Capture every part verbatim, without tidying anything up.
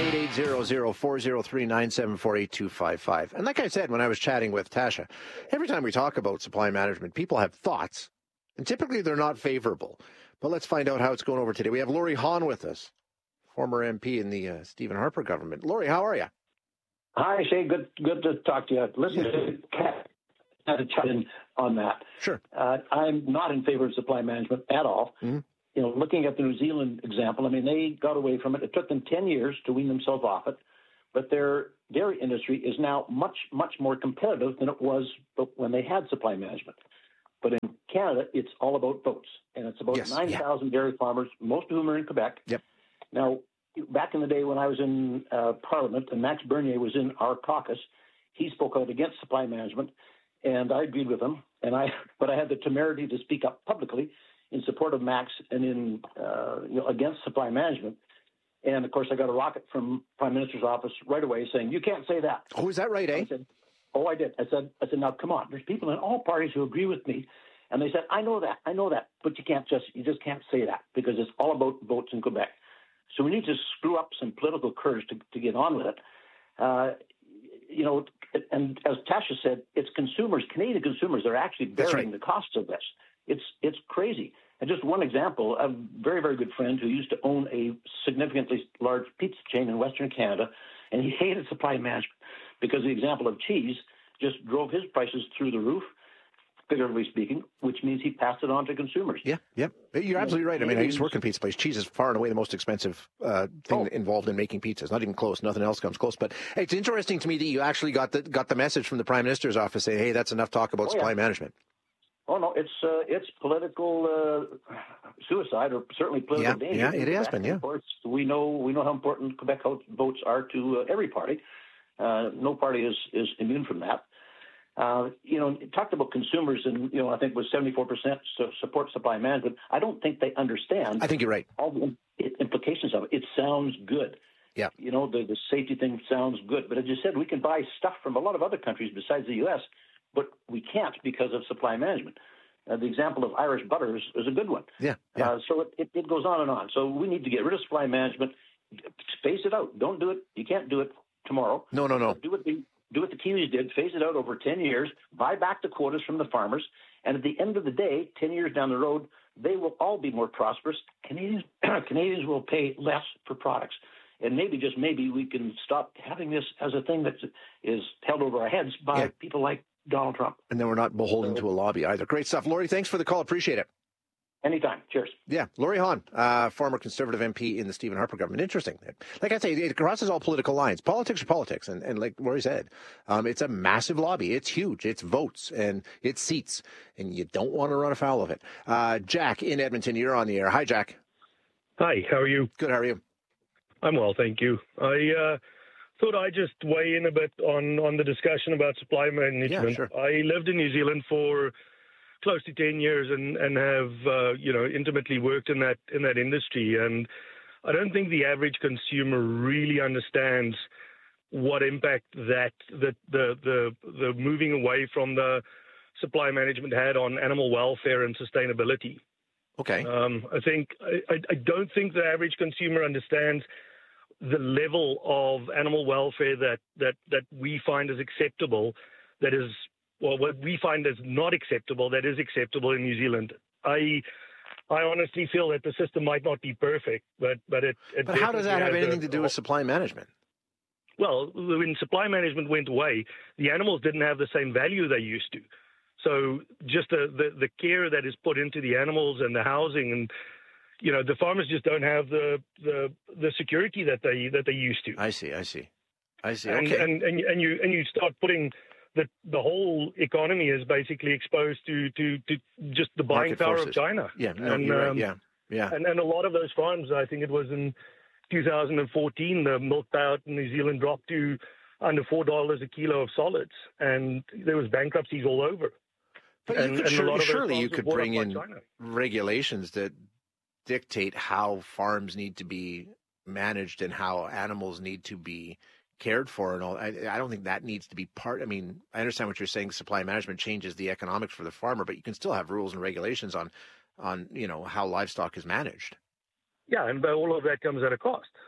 eight eight zero zero four zero three nine seven four eight two five five. And like I said when I was chatting with Tasha, every time we talk about supply management, people have thoughts, and typically they're not favorable. But let's find out how it's going over today. We have Lori Hahn with us, former M P in the uh, Stephen Harper government. Lori, how are you? Hi, Shay. Good, good to talk to you. Listen yeah. to Kat. I had to chat in on that. Sure. Uh, I'm not in favor of supply management at all. Mm-hmm. You know, looking at the New Zealand example, I mean, they got away from it. It took them ten years to wean themselves off it, but their dairy industry is now much, much more competitive than it was when they had supply management. But in Canada, it's all about votes, and it's about yes. nine thousand yeah. dairy farmers, most of whom are in Quebec. Yep. Now, back in the day when I was in uh, Parliament and Max Bernier was in our caucus, he spoke out against supply management, and I agreed with him. And I, but I had the temerity to speak up publicly in support of Max and in uh, you know, against supply management. And of course, I got a rocket from Prime Minister's office right away saying, "You can't say that." Oh, is that right, eh? I said, "Oh, I did." I said, "I said now come on. There's people in all parties who agree with me." And they said, "I know that, I know that, but you can't just, you just can't say that because it's all about votes in Quebec." So we need to screw up some political courage to, to get on with it. Uh, you know, and as Tasha said, it's consumers, Canadian consumers, are actually bearing right. the costs of this. It's it's crazy. And just one example, a very, very good friend who used to own a significantly large pizza chain in Western Canada, and he hated supply management because the example of cheese just drove his prices through the roof, figuratively speaking, which means he passed it on to consumers. Yeah, yeah. You're absolutely right. I mean, I used to work in a pizza place. Cheese is far and away the most expensive uh, thing oh. involved in making pizzas. Not even close. Nothing else comes close. But hey, it's interesting to me that you actually got the got the message from the Prime Minister's office saying, "Hey, that's enough talk about oh, supply yeah. management." Oh no, it's uh, it's political uh, suicide, or certainly political yeah, danger. Yeah, it has Quebec. been. Yeah, of course, we know we know how important Quebec votes are to uh, every party. Uh, no party is is immune from that. Uh, you know, it talked about consumers, and you know, I think it was seventy-four percent support supply management. I don't think they understand. I think you're right. All the implications of it. It sounds good. Yeah. You know, the the safety thing sounds good, but as you said, we can buy stuff from a lot of other countries besides the U S, but we can't because of supply management. Uh, the example of Irish butter is, is a good one. Yeah. yeah. Uh, so it, it, it goes on and on. So we need to get rid of supply management, phase it out. Don't do it. You can't do it tomorrow. No, no, no. Do what the do what the Kiwis did. Phase it out over ten years. Buy back the quotas from the farmers, and at the end of the day, ten years down the road, they will all be more prosperous. Canadians Canadians will pay less for products. And maybe, just maybe, we can stop having this as a thing that is held over our heads by yeah. people like Donald Trump. And then we're not beholden so, to a lobby either. Great stuff. Lori, thanks for the call. Appreciate it. Anytime. Cheers. Yeah. Lori Hahn, uh, former Conservative M P in the Stephen Harper government. Interesting. Like I say, it crosses all political lines. Politics are politics. And, and like Lori said, um, it's a massive lobby. It's huge. It's votes and it's seats. And you don't want to run afoul of it. Uh, Jack in Edmonton, you're on the air. Hi, Jack. Hi. How are you? Good. How are you? I'm well, thank you. I uh, thought I'd just weigh in a bit on, on the discussion about supply management. Yeah, sure. I lived in New Zealand for close to ten years and, and have, uh, you know, intimately worked in that in that industry. And I don't think the average consumer really understands what impact that the the the, the moving away from the supply management had on animal welfare and sustainability. Okay. Um, I think I, I don't think the average consumer understands the level of animal welfare that, that, that we find as acceptable, that is, well, what we find as not acceptable, that is acceptable in New Zealand. I I honestly feel that the system might not be perfect, but but it. it but how does that have anything a, to do with supply management? Well, when supply management went away, the animals didn't have the same value they used to. So just the, the, the care that is put into the animals and the housing, and you know, the farmers just don't have the the, the security that they that they used to. I see, I see, I see. And, okay. and and and you and you start putting the the whole economy is basically exposed to to, to just the buying Market power forces. of China. Yeah, no, and, you're um, right. Yeah, yeah. And and a lot of those farms, I think it was in two thousand fourteen, the milk payout in New Zealand dropped to under four dollars a kilo of solids, and there was bankruptcies all over. But and, you could surely, surely you could bring in China. regulations that dictate how farms need to be managed and how animals need to be cared for and all. I, I don't think that needs to be part. I mean, I understand what you're saying. Supply management changes the economics for the farmer, but you can still have rules and regulations on, on you know, how livestock is managed. Yeah, and all of that comes at a cost.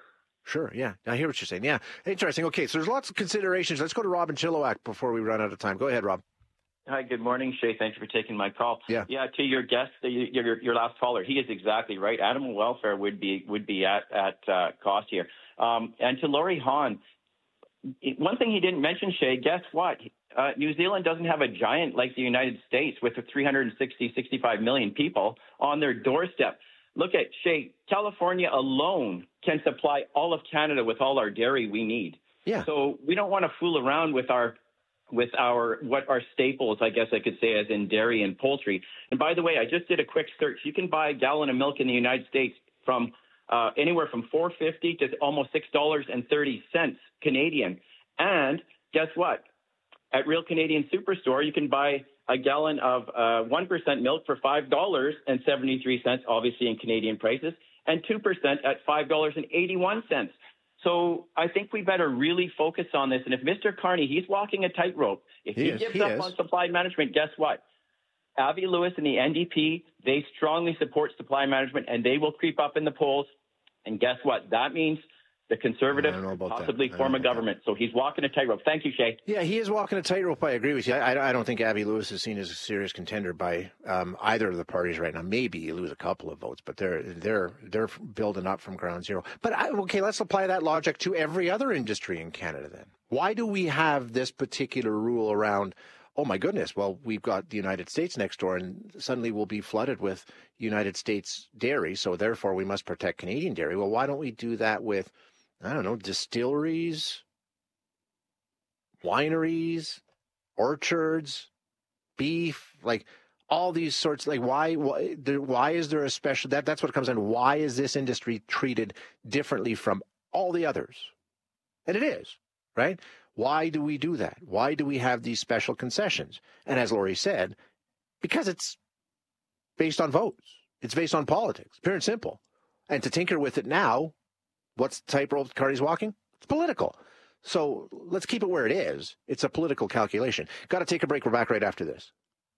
Sure, yeah. I hear what you're saying. Yeah, interesting. Okay, so there's lots of considerations. Let's go to Rob in Chilliwack before we run out of time. Go ahead, Rob. Hi, good morning, Shay. Thank you for taking my call. Yeah, yeah. To your guest, your your last caller, he is exactly right. Animal welfare would be would be at at uh, cost here. Um, and to Laurie Hahn, one thing he didn't mention, Shay. Guess what? Uh, New Zealand doesn't have a giant like the United States with three hundred sixty, sixty-five million people on their doorstep. Look at Shay. California alone can supply all of Canada with all our dairy we need. Yeah. So we don't want to fool around with our with our what our staples, I guess I could say, as in dairy and poultry. And by the way, I just did a quick search. You can buy a gallon of milk in the United States from uh, anywhere from four dollars and fifty cents to almost six dollars and thirty cents Canadian. And guess what? At Real Canadian Superstore, you can buy a gallon of uh, one percent milk for five dollars and seventy-three cents, obviously in Canadian prices, and two percent at five dollars and eighty-one cents. So I think we better really focus on this. And if Mister Carney, he's walking a tightrope. If he, he gives he up is. on supply management, guess what? Avi Lewis and the N D P, they strongly support supply management, and they will creep up in the polls. And guess what? That means the Conservatives possibly form a government. That. So he's walking a tightrope. Thank you, Shay. Yeah, he is walking a tightrope. I agree with you. I, I don't think Avi Lewis is seen as a serious contender by um, either of the parties right now. Maybe you lose a couple of votes, but they're they're they're building up from ground zero. But I, okay, let's apply that logic to every other industry in Canada then. Why do we have this particular rule around, oh my goodness, well, we've got the United States next door and suddenly we'll be flooded with United States dairy, so therefore we must protect Canadian dairy. Well, why don't we do that with, I don't know, distilleries, wineries, orchards, beef, like all these sorts. Like why, why, why is there a special, that, that's what comes in. Why is this industry treated differently from all the others? And it is, right? Why do we do that? Why do we have these special concessions? And as Laurie said, because it's based on votes. It's based on politics, pure and simple. And to tinker with it now, what's the tightrope Carney's walking? It's political. So let's keep it where it is. It's a political calculation. Got to take a break. We're back right after this.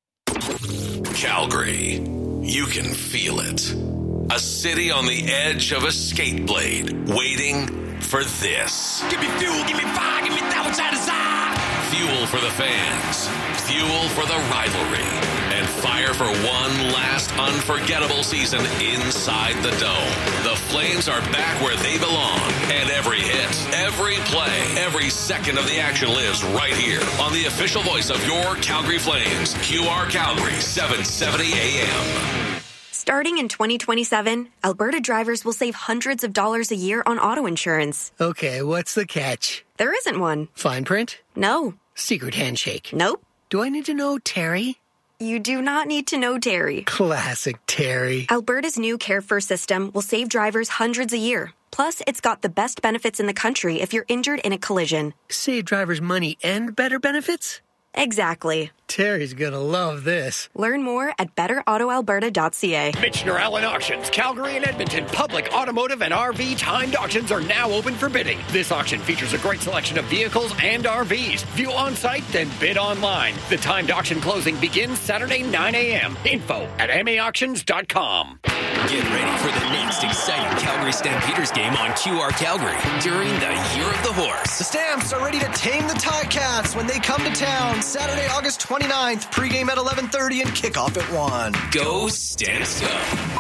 Calgary. You can feel it. A city on the edge of a skate blade, waiting for this. Give me fuel, give me fire, give me that which I desire. Fuel for the fans. Fuel for the rivalry. And fire for one last unforgettable season inside the Dome. The Flames are back where they belong. And every hit, every play, every second of the action lives right here on the official voice of your Calgary Flames. Q R Calgary, seven seventy A M. Starting in twenty twenty-seven, Alberta drivers will save hundreds of dollars a year on auto insurance. Okay, what's the catch? There isn't one. Fine print? No. Secret handshake? Nope. Do I need to know Terry? You do not need to know Terry. Classic Terry. Alberta's new Care First system will save drivers hundreds a year. Plus, it's got the best benefits in the country if you're injured in a collision. Save drivers money and better benefits? Exactly. Terry's gonna love this. Learn more at better auto alberta dot c a. Michener Allen Auctions, Calgary and Edmonton, public, automotive, and R V timed auctions are now open for bidding. This auction features a great selection of vehicles and R Vs. View on site, then bid online. The timed auction closing begins Saturday, nine a m Info at m a auctions dot com. Get ready for the next exciting Calgary Stampeders game on Q R Calgary during the Year of the Horse. The Stamps are ready to tame the Ticats when they come to town. Saturday, August twenty-ninth, pregame at eleven thirty and kickoff at one. Go Stamps Go!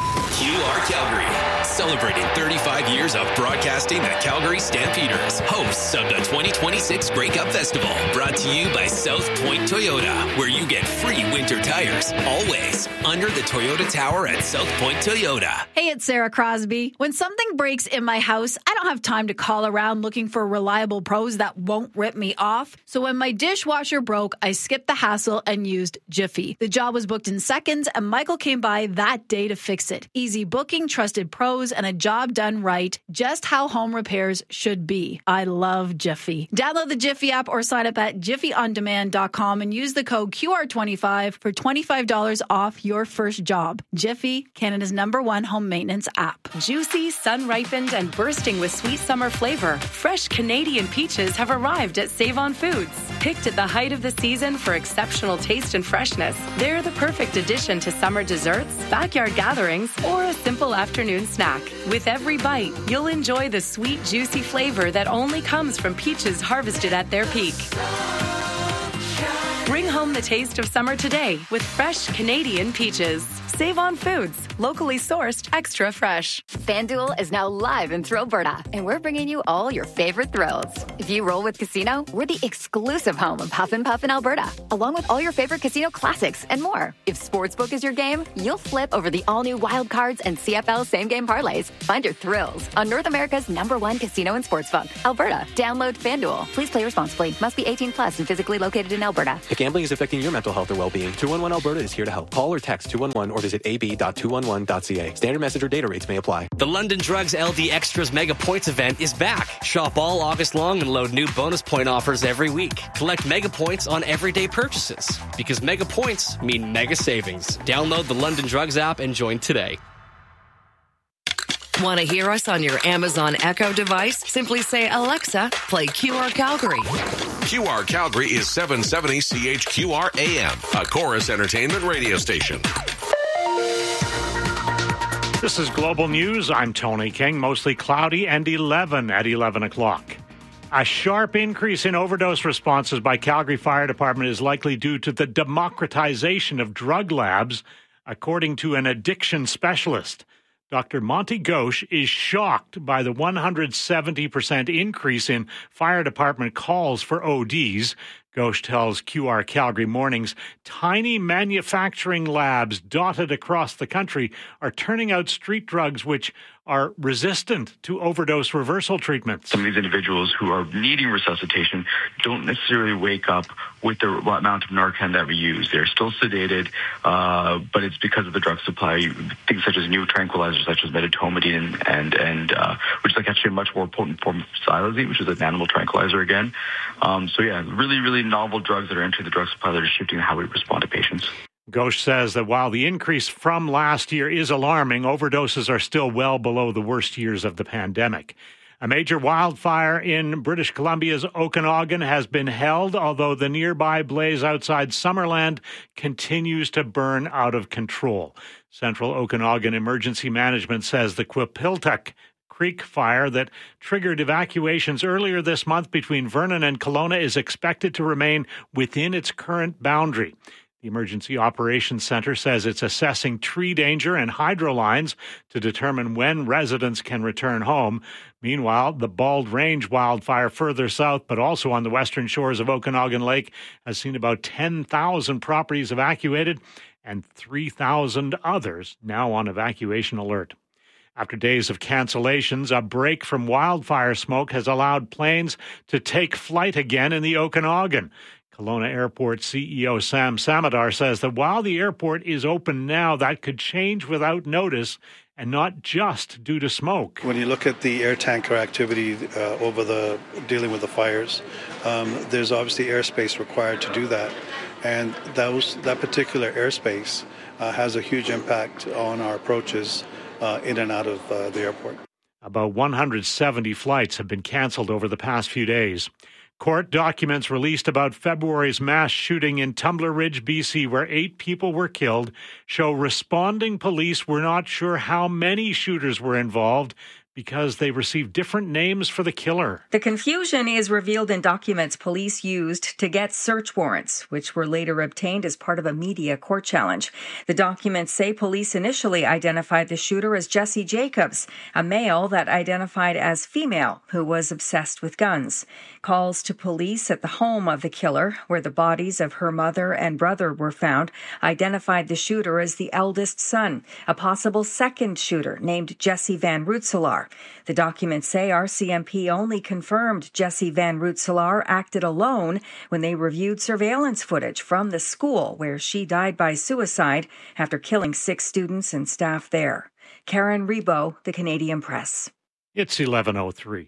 Q R Calgary, celebrating thirty-five years of broadcasting the Calgary Stampeders, hosts of the twenty twenty-six Grey Cup Festival, brought to you by South Point Toyota, where you get free winter tires, always under the Toyota Tower at South Point Toyota. Hey, it's Sarah Crosby. When something breaks in my house, I don't have time to call around looking for reliable pros that won't rip me off. So when my dishwasher broke, I skipped the hassle and used Jiffy. The job was booked in seconds, and Michael came by that day to fix it. Easy booking, trusted pros, and a job done right, just how home repairs should be. I love Jiffy. Download the Jiffy app or sign up at jiffy on demand dot com and use the code Q R twenty-five for twenty-five dollars off your first job. Jiffy, Canada's number one home maintenance app. Juicy, sun-ripened, and bursting with sweet summer flavor, fresh Canadian peaches have arrived at Save-On Foods. Picked at the height of the season for exceptional taste and freshness, they're the perfect addition to summer desserts, backyard gatherings, or or a simple afternoon snack. With every bite, you'll enjoy the sweet, juicy flavor that only comes from peaches harvested at their peak. Bring home the taste of summer today with fresh Canadian peaches. Save on foods, locally sourced, extra fresh. FanDuel is now live in Thrillberta, and we're bringing you all your favorite thrills. If you roll with Casino, we're the exclusive home of Huff and Puff in Alberta, along with all your favorite casino classics and more. If Sportsbook is your game, you'll flip over the all-new Wild Cards and C F L same-game parlays. Find your thrills on North America's number one casino and sportsbook, Alberta. Download FanDuel. Please play responsibly. Must be eighteen plus and physically located in Alberta. If gambling is affecting your mental health or well-being, two one one Alberta is here to help. Call or text two one one or visit a b dot two one one dot c a. Standard message or data rates may apply. The London Drugs L D Extras Mega Points event is back. Shop all August long and load new bonus point offers every week. Collect Mega Points on everyday purchases. Because Mega Points mean mega savings. Download the London Drugs app and join today. Want to hear us on your Amazon Echo device? Simply say, Alexa, play Q R Calgary. Q R Calgary is seven seventy C H Q R A M, a Chorus Entertainment radio station. This is Global News. I'm Tony King. Mostly cloudy and eleven at eleven o'clock. A sharp increase in overdose responses by Calgary Fire Department is likely due to the democratization of drug labs, according to an addiction specialist. Doctor Monty Ghosh is shocked by the one hundred seventy percent increase in fire department calls for O Ds. Ghosh tells Q R Calgary Mornings, tiny manufacturing labs dotted across the country are turning out street drugs which are resistant to overdose reversal treatments. Some of these individuals who are needing resuscitation don't necessarily wake up with the amount of Narcan that we use. They're still sedated, uh, but it's because of the drug supply. Things such as new tranquilizers, such as medetomidine, and, and uh, which is like actually a much more potent form of xylazine, which is an animal tranquilizer again. Um, so yeah, really, really novel drugs that are entering the drug supply that are shifting how we respond to patients. Ghosh says that while the increase from last year is alarming, overdoses are still well below the worst years of the pandemic. A major wildfire in British Columbia's Okanagan has been held, although the nearby blaze outside Summerland continues to burn out of control. Central Okanagan Emergency Management says the Quipiltuck Creek fire that triggered evacuations earlier this month between Vernon and Kelowna is expected to remain within its current boundary. The Emergency Operations Center says it's assessing tree danger and hydro lines to determine when residents can return home. Meanwhile, the Bald Range wildfire further south, but also on the western shores of Okanagan Lake, has seen about ten thousand properties evacuated and three thousand others now on evacuation alert. After days of cancellations, a break from wildfire smoke has allowed planes to take flight again in the Okanagan. Kelowna Airport C E O Sam Samadar says that while the airport is open now, that could change without notice and not just due to smoke. When you look at the air tanker activity uh, over the dealing with the fires, um, there's obviously airspace required to do that. And those, that particular airspace uh, has a huge impact on our approaches uh, in and out of uh, the airport. About one hundred seventy flights have been canceled over the past few days. Court documents released about February's mass shooting in Tumbler Ridge, B C, where eight people were killed, show responding police were not sure how many shooters were involved because they received different names for the killer. The confusion is revealed in documents police used to get search warrants, which were later obtained as part of a media court challenge. The documents say police initially identified the shooter as Jesse Jacobs, a male that identified as female who was obsessed with guns. Calls to police at the home of the killer, where the bodies of her mother and brother were found, identified the shooter as the eldest son, a possible second shooter named Jesse Van Rootselaar. The documents say R C M P only confirmed Jesse Van Rootselaar acted alone when they reviewed surveillance footage from the school where she died by suicide after killing six students and staff there. Karen Rebo, The Canadian Press. It's eleven oh three.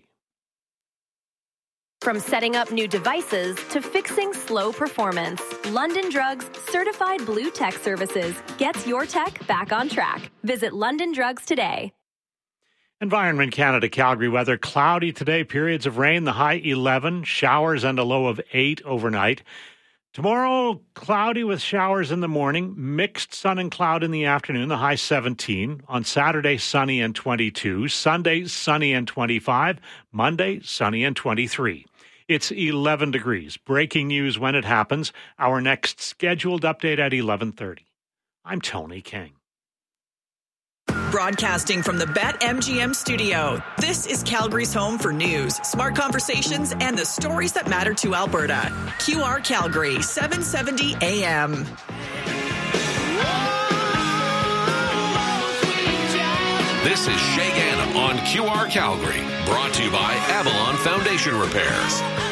From setting up new devices to fixing slow performance, London Drugs Certified Blue Tech Services gets your tech back on track. Visit London Drugs today. Environment Canada Calgary weather. Cloudy today, periods of rain, the high eleven, showers and a low of eight overnight. Tomorrow, cloudy with showers in the morning, mixed sun and cloud in the afternoon, the high seventeen. On Saturday, sunny and twenty-two. Sunday, sunny and twenty-five. Monday, sunny and twenty-three. It's eleven degrees. Breaking news when it happens. Our next scheduled update at eleven thirty. I'm Tony King. Broadcasting from the BetMGM studio, this is Calgary's home for news, smart conversations, and the stories that matter to Alberta. Q R Calgary, seven seventy A M. This is Shay Gannam on Q R Calgary, brought to you by Avalon Foundation Repairs.